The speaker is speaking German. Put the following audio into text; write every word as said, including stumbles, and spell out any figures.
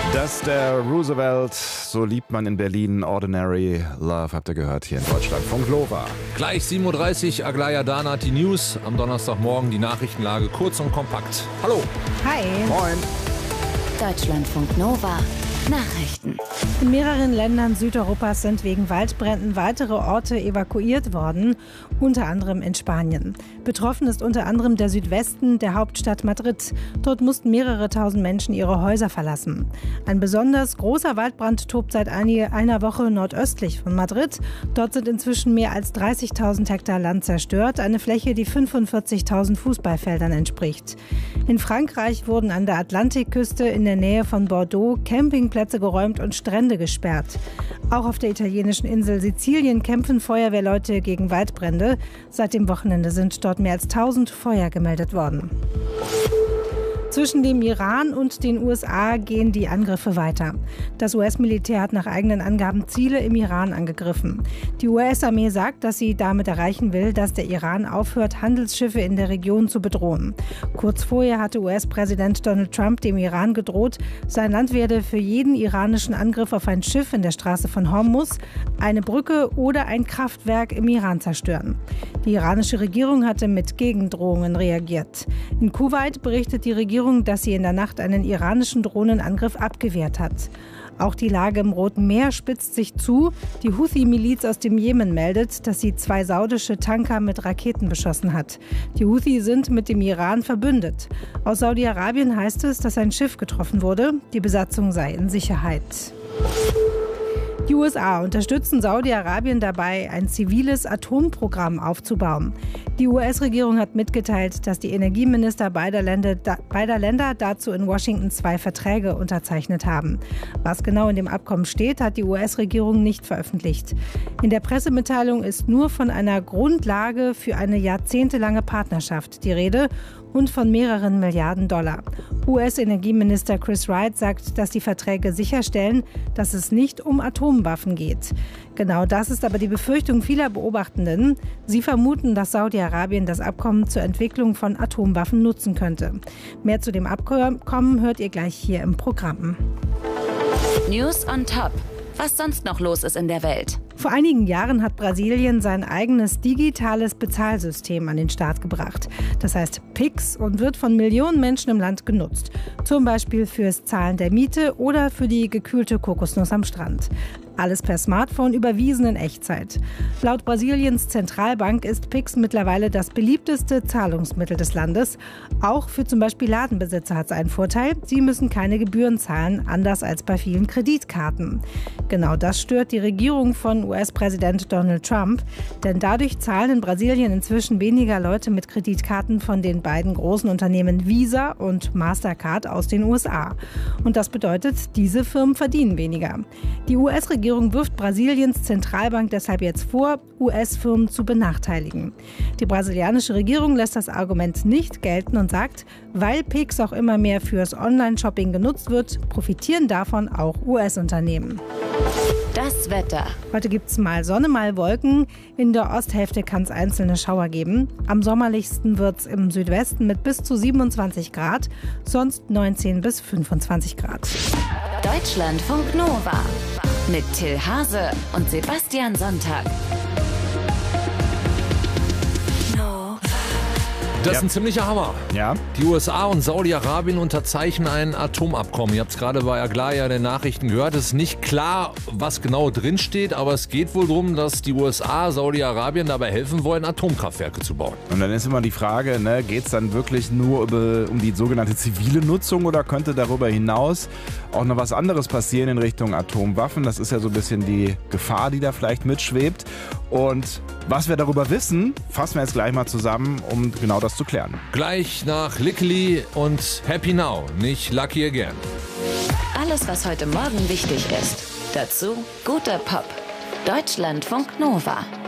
Das ist der Roosevelt, so liebt man in Berlin. Ordinary Love, habt ihr gehört, hier in Deutschland. Von Nova. Gleich sieben Uhr dreißig, Aglaya Danat, die News. Am Donnerstagmorgen die Nachrichtenlage kurz und kompakt. Hallo. Hi. Moin. Deutschlandfunk Nova. Nachrichten. In mehreren Ländern Südeuropas sind wegen Waldbränden weitere Orte evakuiert worden, unter anderem in Spanien. Betroffen ist unter anderem der Südwesten der Hauptstadt Madrid. Dort mussten mehrere tausend Menschen ihre Häuser verlassen. Ein besonders großer Waldbrand tobt seit einer Woche nordöstlich von Madrid. Dort sind inzwischen mehr als dreißigtausend Hektar Land zerstört, eine Fläche, die fünfundvierzigtausend Fußballfeldern entspricht. In Frankreich wurden an der Atlantikküste in der Nähe von Bordeaux Campingplätze geräumt und Strände gesperrt. Auch auf der italienischen Insel Sizilien kämpfen Feuerwehrleute gegen Waldbrände. Seit dem Wochenende sind dort mehr als tausend Feuer gemeldet worden. Zwischen dem Iran und den U S A gehen die Angriffe weiter. Das U S-Militär hat nach eigenen Angaben Ziele im Iran angegriffen. Die U S-Armee sagt, dass sie damit erreichen will, dass der Iran aufhört, Handelsschiffe in der Region zu bedrohen. Kurz vorher hatte U S-Präsident Donald Trump dem Iran gedroht, sein Land werde für jeden iranischen Angriff auf ein Schiff in der Straße von Hormuz eine Brücke oder ein Kraftwerk im Iran zerstören. Die iranische Regierung hatte mit Gegendrohungen reagiert. In Kuwait berichtet die Regierung, dass sie in der Nacht einen iranischen Drohnenangriff abgewehrt hat. Auch die Lage im Roten Meer spitzt sich zu. Die Houthi-Miliz aus dem Jemen meldet, dass sie zwei saudische Tanker mit Raketen beschossen hat. Die Houthi sind mit dem Iran verbündet. Aus Saudi-Arabien heißt es, dass ein Schiff getroffen wurde. Die Besatzung sei in Sicherheit. Die U S A unterstützen Saudi-Arabien dabei, ein ziviles Atomprogramm aufzubauen. Die U S-Regierung hat mitgeteilt, dass die Energieminister beider Länder, beider Länder dazu in Washington zwei Verträge unterzeichnet haben. Was genau in dem Abkommen steht, hat die U S-Regierung nicht veröffentlicht. In der Pressemitteilung ist nur von einer Grundlage für eine jahrzehntelange Partnerschaft die Rede und von mehreren Milliarden Dollar. U S-Energieminister Chris Wright sagt, dass die Verträge sicherstellen, dass es nicht um Atomwaffen geht. Genau das ist aber die Befürchtung vieler Beobachtenden. Sie vermuten, dass Saudi-Arabien das Abkommen zur Entwicklung von Atomwaffen nutzen könnte. Mehr zu dem Abkommen hört ihr gleich hier im Programm. News on Top. Was sonst noch los ist in der Welt. Vor einigen Jahren hat Brasilien sein eigenes digitales Bezahlsystem an den Start gebracht. Das heißt Pix und wird von Millionen Menschen im Land genutzt. Zum Beispiel fürs Zahlen der Miete oder für die gekühlte Kokosnuss am Strand. Alles per Smartphone überwiesen in Echtzeit. Laut Brasiliens Zentralbank ist Pix mittlerweile das beliebteste Zahlungsmittel des Landes. Auch für zum Beispiel Ladenbesitzer hat es einen Vorteil. Sie müssen keine Gebühren zahlen, anders als bei vielen Kreditkarten. Genau das stört die Regierung von U S-Präsident Donald Trump. Denn dadurch zahlen in Brasilien inzwischen weniger Leute mit Kreditkarten von den beiden großen Unternehmen Visa und Mastercard aus den U S A. Und das bedeutet, diese Firmen verdienen weniger. Die U S-Regierung wirft Brasiliens Zentralbank deshalb jetzt vor, U S-Firmen zu benachteiligen. Die brasilianische Regierung lässt das Argument nicht gelten und sagt, weil Pix auch immer mehr fürs Online-Shopping genutzt wird, profitieren davon auch U S-Unternehmen. Das Wetter. Heute gibt es mal Sonne, mal Wolken. In der Osthälfte kann es einzelne Schauer geben. Am sommerlichsten wird es im Südwesten mit bis zu siebenundzwanzig Grad, sonst neunzehn bis fünfundzwanzig Grad. Deutschlandfunk Nova mit Till Hase und Sebastian Sonntag. Das Ja. ist ein ziemlicher Hammer. Ja. Die U S A und Saudi-Arabien unterzeichnen ein Atomabkommen. Ihr habt es gerade bei Aglaya in den Nachrichten gehört. Es ist nicht klar, was genau drinsteht, aber es geht wohl darum, dass die U S A Saudi-Arabien dabei helfen wollen, Atomkraftwerke zu bauen. Und dann ist immer die Frage, ne, geht es dann wirklich nur über, um die sogenannte zivile Nutzung oder könnte darüber hinaus auch noch was anderes passieren in Richtung Atomwaffen? Das ist ja so ein bisschen die Gefahr, die da vielleicht mitschwebt. Und was wir darüber wissen, fassen wir jetzt gleich mal zusammen, um genau das zu klären. Gleich nach Lickly und Happy Now, nicht Lucky Again. Alles, was heute Morgen wichtig ist. Dazu guter Pop. Deutschlandfunk Nova.